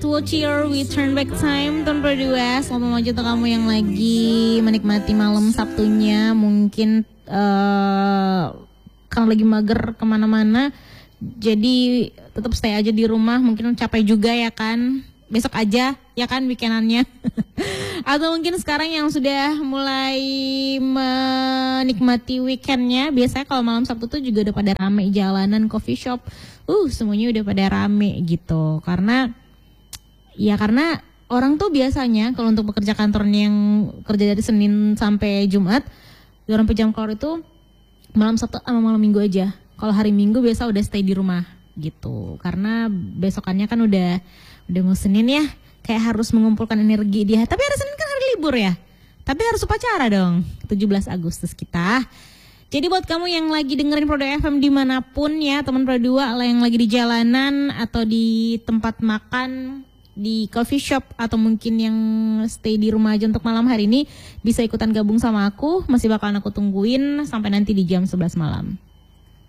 Watch Your We Turn Back Time tahun 2022. Selamat malam untuk kamu yang lagi menikmati malam Sabtunya. Mungkin kan lagi mager kemana-mana, jadi tetap stay aja di rumah. Mungkin capek juga ya kan, besok aja ya kan weekendannya. Atau mungkin sekarang yang sudah mulai menikmati weekendnya. Biasanya kalau malam Sabtu tuh juga udah pada rame jalanan, coffee shop, semuanya udah pada rame gitu. Karena orang tuh biasanya kalau untuk pekerja kantornya yang kerja dari Senin sampai Jumat, 24 jam keluar itu malam Sabtu sama malam Minggu aja. Kalau hari Minggu biasa udah stay di rumah gitu. Karena besokannya kan udah mau Senin ya, kayak harus mengumpulkan energi dia. Tapi hari Senin kan hari libur ya. Tapi harus upacara dong, 17 Agustus kita. Jadi buat kamu yang lagi dengerin Prodo FM dimanapun ya, teman Prodo 2, yang lagi di jalanan atau di tempat makan, di coffee shop, atau mungkin yang stay di rumah aja untuk malam hari ini, bisa ikutan gabung sama aku. Masih bakalan aku tungguin sampai nanti di jam 11 malam.